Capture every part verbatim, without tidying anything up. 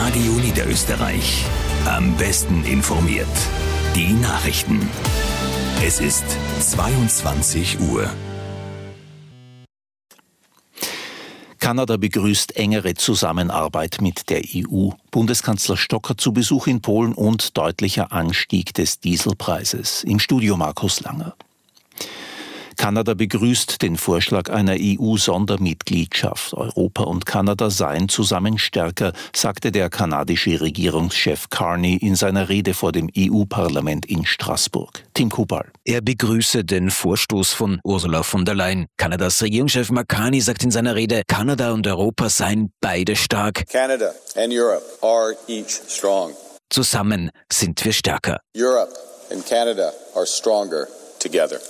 Radio Niederösterreich. Am besten informiert. Die Nachrichten. Es ist zweiundzwanzig Uhr. Kanada begrüßt engere Zusammenarbeit mit der E U. Bundeskanzler Stocker zu Besuch in Polen und deutlicher Anstieg des Dieselpreises. Im Studio Markus Langer. Kanada begrüßt den Vorschlag einer E U-Sondermitgliedschaft. Europa und Kanada seien zusammen stärker, sagte der kanadische Regierungschef Carney in seiner Rede vor dem E U-Parlament in Straßburg. Tim Kubal. Er begrüße den Vorstoß von Ursula von der Leyen. Kanadas Regierungschef Mark Carney sagt in seiner Rede, Kanada und Europa seien beide stark. Canada and Europe are each strong. Zusammen sind wir stärker. Europe and Canada are stronger together.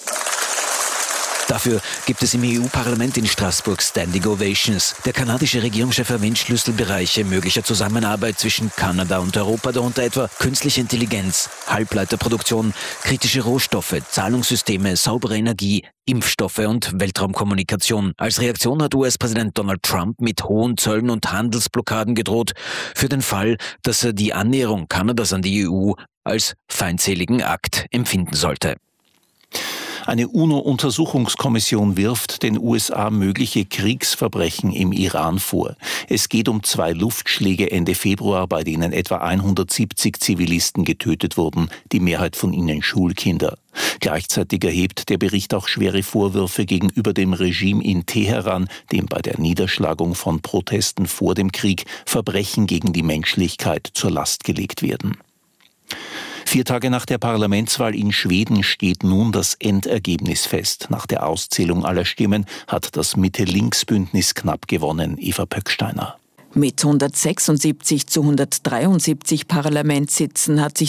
Dafür gibt es im E U-Parlament in Straßburg Standing Ovations. Der kanadische Regierungschef erwähnt Schlüsselbereiche möglicher Zusammenarbeit zwischen Kanada und Europa, darunter etwa künstliche Intelligenz, Halbleiterproduktion, kritische Rohstoffe, Zahlungssysteme, saubere Energie, Impfstoffe und Weltraumkommunikation. Als Reaktion hat U S-Präsident Donald Trump mit hohen Zöllen und Handelsblockaden gedroht, für den Fall, dass er die Annäherung Kanadas an die E U als feindseligen Akt empfinden sollte. Eine UNO-Untersuchungskommission wirft den U S A mögliche Kriegsverbrechen im Iran vor. Es geht um zwei Luftschläge Ende Februar, bei denen etwa hundertsiebzig Zivilisten getötet wurden, die Mehrheit von ihnen Schulkinder. Gleichzeitig erhebt der Bericht auch schwere Vorwürfe gegenüber dem Regime in Teheran, dem bei der Niederschlagung von Protesten vor dem Krieg Verbrechen gegen die Menschlichkeit zur Last gelegt werden. Vier Tage nach der Parlamentswahl in Schweden steht nun das Endergebnis fest. Nach der Auszählung aller Stimmen hat das Mitte-Links-Bündnis knapp gewonnen. Eva Pöcksteiner. Mit hundertsechsundsiebzig zu hundertdreiundsiebzig Parlamentssitzen hat sich